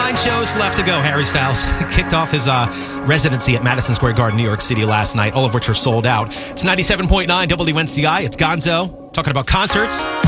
9 shows left to go. Harry Styles kicked off his residency at Madison Square Garden, New York City last night, all of which are sold out. It's 97.9 WNCI. It's Gonzo talking about concerts.